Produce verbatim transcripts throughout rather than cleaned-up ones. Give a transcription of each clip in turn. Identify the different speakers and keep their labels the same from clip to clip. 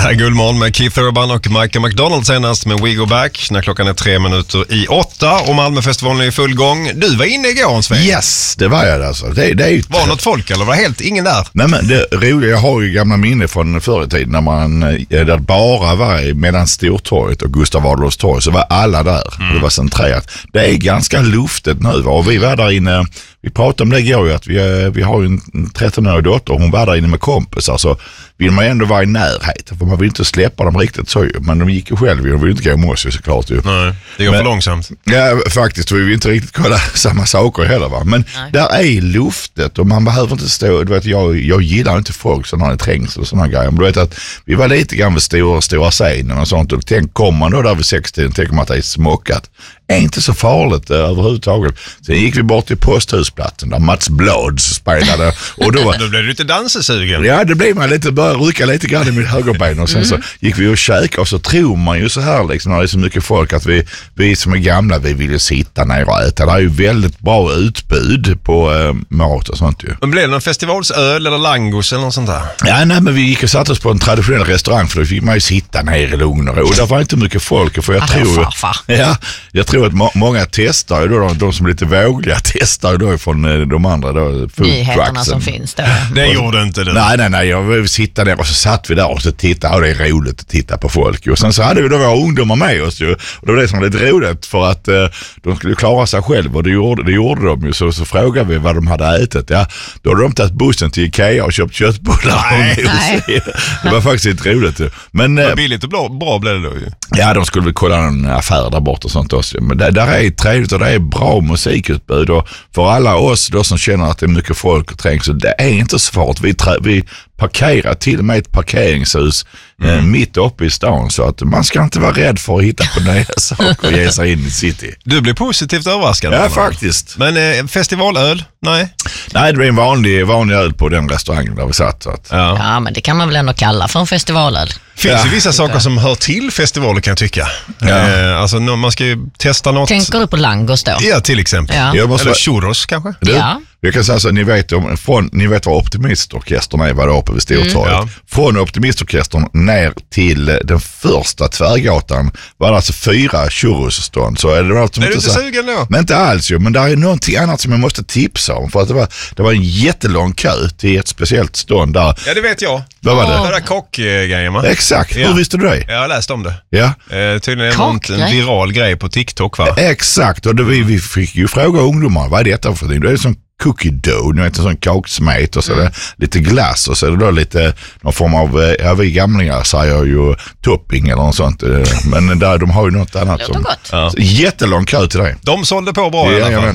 Speaker 1: här är Guldmorgon med Keith Urban och Michael McDonald senast med We Go Back när klockan är tre minuter i åtta och Malmöfestivalen är i full gång. Du var inne igår en sväng.
Speaker 2: Yes, det var jag alltså. Det, det är ju...
Speaker 1: Var något folk eller var helt ingen där?
Speaker 2: Nej men det roliga, jag har ju gamla minne från förr i tiden när man där bara var mellan Stortorget och Gustav Adolfs torg så var alla där. Mm. Det var centrerat. Det är ganska luftigt nu och vi var där inne. Vi pratade om det igår ju att vi, vi har ju en trettonårig dotter och hon var där inne med kompisar så vill man ändå vara i närhet för man vill inte släppa dem riktigt så ju. Men de gick ju själv och de vill inte gå med oss såklart ju.
Speaker 1: Nej, det går för långsamt.
Speaker 2: Ja, faktiskt. Vi vill inte riktigt kolla samma saker heller va. Men Nej. Där är luftet och man behöver inte stå, du vet jag, jag gillar inte folk som har en trängsel och sådana grejer. Men du vet att vi var lite grann vid stora, stora scenen och sånt och tänk, kommer man då där vid sextio tänker man att det är smockat. Är inte så farligt eh, överhuvudtaget. Sen gick vi bort till Posthusplatsen där Mats Blads spelade. Och då,
Speaker 1: då blev du lite dansesugen.
Speaker 2: Ja, det blev man lite, började rycka lite grann i mitt högerben och sen mm. så gick vi och käkade och så tror man ju så här liksom när det är så mycket folk att vi, vi som är gamla, vi vill ju sitta ner och äta. Det är ju väldigt bra utbud på eh, mat och sånt ju.
Speaker 1: Men blev det någon festivalsöl eller langos eller något sånt där?
Speaker 2: Ja, nej men vi gick och satte oss på en traditionell restaurang för då fick man ju sitta ner i lugn och ro. Och där var inte mycket folk för jag
Speaker 3: Alltså,
Speaker 2: tror
Speaker 3: farfar.
Speaker 2: Ja, jag tror att må- många testar då, de, de som är lite vågliga testar då från eh, de andra då,
Speaker 3: nyheterna som finns då.
Speaker 1: Det gjorde inte du.
Speaker 2: Nej, nej, nej. Jag vill sitta där och så satt vi där och så tittade och det är roligt att titta på folk. Och sen så hade vi då våra ungdomar med oss ju. Och det var det som var lite roligt för att eh, de skulle klara sig själv och det gjorde, det gjorde de ju. Så, så frågade vi vad de hade ätit. Ja, då hade de tagit bussen till Ikea och köpt köttbullar.
Speaker 1: Nej,
Speaker 2: nej. Det var faktiskt inte roligt ju. Men
Speaker 1: eh, billigt och bra, bra blev det då ju.
Speaker 2: Ja, de skulle väl kolla en affär där borta och sånt också. Men det, där är trevligt och det är bra musikutbud och för alla oss då som känner att det är mycket folk och trängs så det är inte så svårt. Vi, trä, vi parkerar till och med ett parkeringshus mm. eh, mitt uppe i stan så att man ska inte vara rädd för att hitta på nya saker och ge sig in i city.
Speaker 1: Du blir positivt överraskad.
Speaker 2: Ja, man. faktiskt.
Speaker 1: Men eh, festivalöl? Nej.
Speaker 2: Nej, det blir en vanlig, vanlig öl på den restaurangen där vi satt. Så att.
Speaker 3: Ja. ja, men det kan man väl ändå kalla för en festivalöl.
Speaker 1: Finns ja. ju vissa saker som hör till festivaler kan jag tycka. Ja. Eh, alltså man ska ju testa något.
Speaker 3: Tänker du på langos då?
Speaker 1: Ja, till exempel. Ja.
Speaker 2: Jag måste...
Speaker 1: Eller churros kanske.
Speaker 2: Du,
Speaker 3: ja.
Speaker 2: Jag kan säga så, ni vet, om, från, ni vet vad Optimistorkestern är, var det uppe vid Stortorget. Mm. Ja. Från Optimistorkestern ner till den första tvärgatan var det alltså fyra churrosstånd. Så är det alltså
Speaker 1: är du inte sugen då?
Speaker 2: Men inte alls ju, men det är någonting annat som jag måste tipsa om. För att det var, det var en jättelång kö till ett speciellt stånd där.
Speaker 1: Ja, det vet jag.
Speaker 2: Vad var det?
Speaker 1: Det där kockgrejen, va?
Speaker 2: Exakt,
Speaker 1: ja.
Speaker 2: hur visste du det?
Speaker 1: Jag har läst om det.
Speaker 2: Ja.
Speaker 1: Eh, tydligen en, en viral grej på TikTok, va?
Speaker 2: Exakt, och det, vi, vi fick ju fråga ungdomar, vad är detta för någonting? Det är som cookie dough, ni vet en sån kaksmet och så mm. lite glass och så är det då lite någon form av, ja vi gamlingar säger ju topping eller något sånt, men där de har ju något annat
Speaker 3: det
Speaker 2: som
Speaker 3: ja.
Speaker 2: jättelång kö till det.
Speaker 1: De sålde på bra
Speaker 2: ja,
Speaker 1: i alla fall.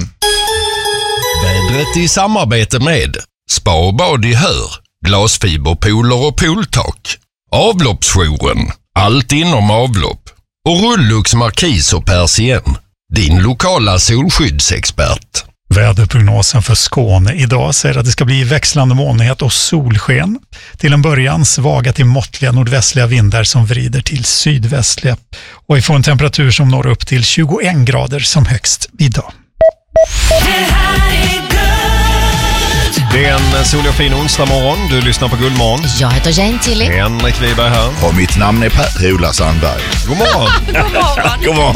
Speaker 4: Vädret i samarbete med Spa och bad i Hör, glasfiberpooler och pooltak, avloppsjouren, allt inom avlopp och Rullux Markis och Persien, din lokala solskyddsexpert.
Speaker 5: Väderprognosen för Skåne idag säger att det ska bli växlande molnighet och solsken. Till en början svaga till måttliga nordvästliga vindar som vrider till sydvästliga. Och vi får en temperatur som når upp till tjugoen grader som högst idag.
Speaker 1: Det är en solig och fin onsdag morgon. Du lyssnar på Guldmorgon.
Speaker 3: Jag heter Jane Tilly.
Speaker 1: Henrik Wiberg här.
Speaker 2: Och mitt namn är Per-Ola Sandberg.
Speaker 1: God morgon.
Speaker 3: God morgon.
Speaker 2: God morgon.